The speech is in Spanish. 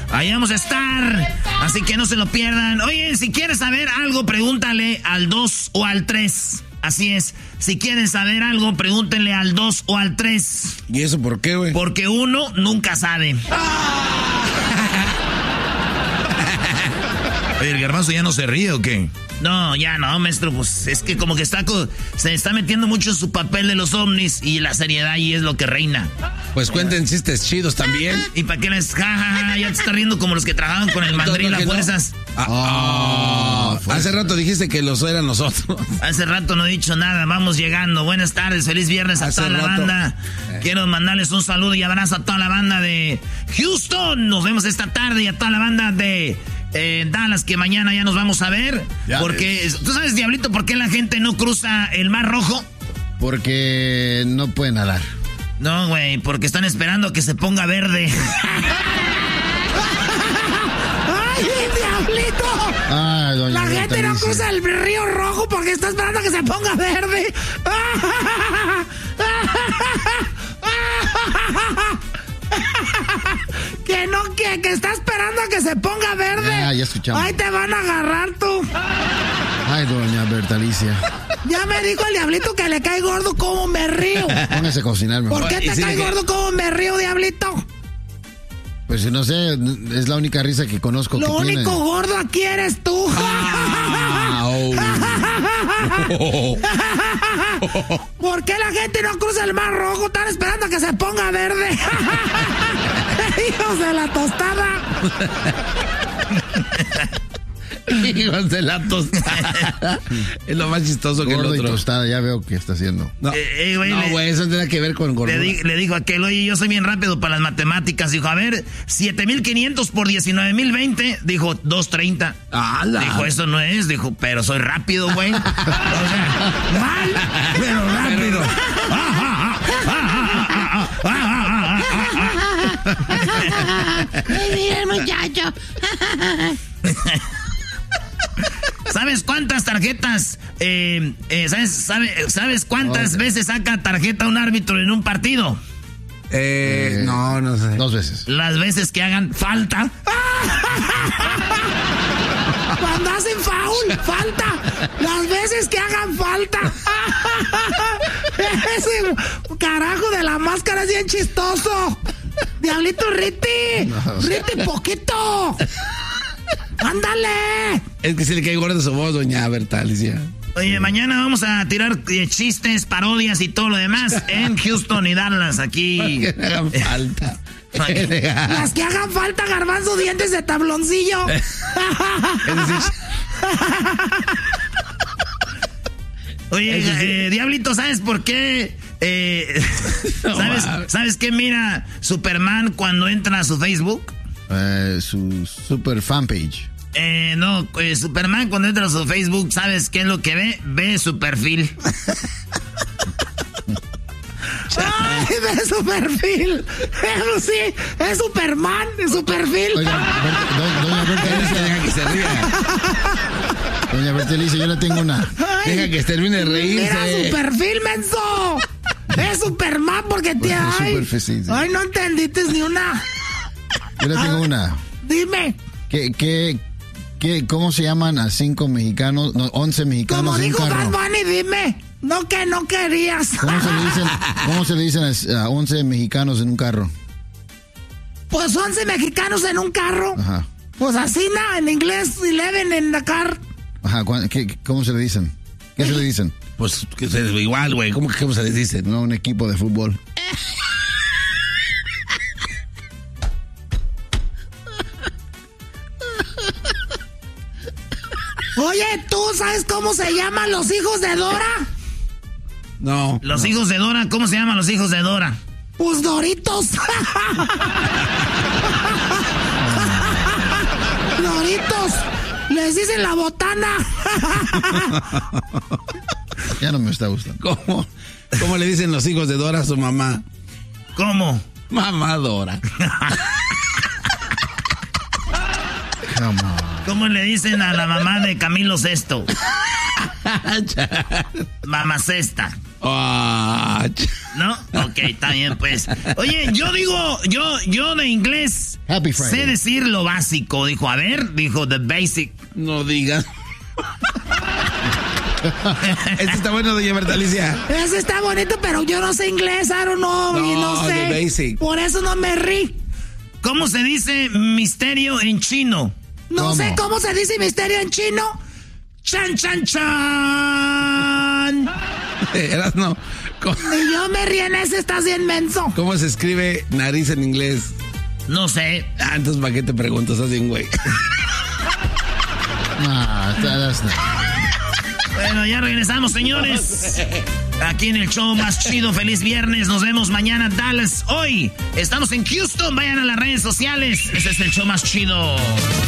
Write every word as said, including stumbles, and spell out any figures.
ahí vamos a estar. Así que no se lo pierdan. Oye, si quieres saber algo, pregúntale al dos o al tres. Así es, si quieren saber algo, pregúntenle al dos o al tres. ¿Y eso por qué, güey? Porque uno nunca sabe. Oye, ¿el Garbanzo ya no se ríe o qué? No, ya no, maestro, pues es que como que está se está metiendo mucho en su papel de los ovnis y la seriedad ahí es lo que reina. Pues cuenten chistes chidos también. ¿Y para qué les jajaja? Ja, ya te está riendo como los que trabajaban con el mandril a fuerzas. No. Ah, oh, oh, hace rato dijiste que los eran nosotros. Hace rato no he dicho nada, vamos llegando. Buenas tardes, feliz viernes a hace toda rato. La banda. Eh. Quiero mandarles un saludo y abrazo a toda la banda de Houston. Nos vemos esta tarde y a toda la banda de... Eh, Dallas, que mañana ya nos vamos a ver. Ya porque, ves. ¿Tú sabes, Diablito, por qué la gente no cruza el Mar Rojo? Porque no pueden nadar. No, güey, porque están esperando a que se ponga verde. ¡Ay, Diablito! Ay, doña la gente no cruza el Río Rojo porque está esperando a que se ponga verde. Que no, que, que está esperando a que se ponga verde. Ah, ya escuchamos. Ay, te van a agarrar tú. Ay, doña Bertalicia. Ya me dijo el Diablito que le cae gordo como me río. Póngase a cocinar mejor. ¿Por qué te cae gordo como me río, Diablito? Pues no sé, es la única risa que conozco. Lo que único tiene. gordo aquí eres tú. Ah, oh. ¿Por qué la gente no cruza el Mar Rojo? Están esperando a que se ponga verde. Hijos de la tostada. Hijos de la tostada. Es lo más chistoso que Gordo el otro. Y tostada, ya veo que está haciendo. No, eh, eh, güey, no, güey, eso tiene que ver con gordura. Le, di, le dijo aquel, oye, yo soy bien rápido para las matemáticas. Dijo, a ver, siete mil quinientos por diecinueve mil veinte. Dijo, doscientos treinta. ¡Hala! Dijo, eso no es. Dijo, pero soy rápido, güey. O sea, mal, pero rápido. Muy bien, muchacho. ¿Sabes cuántas tarjetas? Eh, eh, ¿sabes, sabe, ¿Sabes cuántas okay. veces saca tarjeta un árbitro en un partido? Eh, eh, no, no sé. Dos veces. Las veces que hagan falta. Cuando hacen foul, falta. Las veces que hagan falta. Ese carajo de la máscara es bien chistoso. Diablito, Riti. No. Riti, poquito. ¡Ándale! Es que se le cae gordo su voz, doña Bertalicia. Oye, mañana vamos a tirar eh, chistes, parodias y todo lo demás en Houston y Dallas, aquí. Que hagan falta. Las que hagan falta, Garbanzo, dientes de tabloncillo. Oye, eh, Diablito, ¿sabes por qué? Eh, ¿sabes, ¿Sabes qué mira Superman cuando entra a su Facebook? Eh, su super fanpage. Eh, no, eh, Superman cuando entra a su Facebook, ¿sabes qué es lo que ve? Ve su perfil. ¡Ay, ve su perfil! Eso sí, es Superman, es su perfil. Oiga, do, doña Bertalicia, deja que se ría. Doña Bertalicia, yo le tengo una. Ay, deja que termine de reírse. Mira su perfil, menso. Es Superman porque te hay. Ay, no entendiste ni una. Yo le tengo una. Dime. ¿Qué, qué, qué, ¿Cómo se llaman a cinco mexicanos, no, once mexicanos Como en un dijo carro? Bad Bunny, dime. No que no querías. ¿Cómo se le dicen, cómo se le dicen a once mexicanos en un carro? Pues once mexicanos en un carro. Ajá. Pues así, ¿no? En inglés, eleven en la car. Ajá, ¿qué, ¿cómo se le dicen? ¿Qué se le dicen? Pues que es igual, güey. ¿Cómo, ¿Cómo se les dice? No, un equipo de fútbol. Oye, ¿tú sabes cómo se llaman los hijos de Dora? No. Los no. hijos de Dora, ¿cómo se llaman los hijos de Dora? Pues Doritos. Doritos. Les dicen la botana. Ya no me está gustando. ¿Cómo? ¿Cómo le dicen los hijos de Dora a su mamá? ¿Cómo? Mamá Dora. Come on. ¿Cómo le dicen a la mamá de Camilo Sesto? Mamá Cesta. Oh. ¿No? Ok, está bien, pues. Oye, yo digo, yo, yo de inglés Happy Friday. sé decir lo básico. Dijo, a ver, dijo the basic. No digas. Este está bueno, doña Bertalicia. Ese está bonito, pero yo no sé inglés, I don't know, No, y no sé. the basic. Por eso no me rí. ¿Cómo se dice misterio en chino? No ¿Cómo? sé cómo se dice misterio en chino. Chan, chan, chan. Eras no. ¿Cómo, Y yo me río en ese, estás bien menso. ¿Cómo se escribe nariz en inglés? No sé. Ah, entonces ¿para qué te preguntas así, güey? No, that's not. Bueno, ya regresamos, señores. Aquí en el show más chido. Feliz viernes. Nos vemos mañana, Dallas. Hoy estamos en Houston. Vayan a las redes sociales. Ese es el show más chido.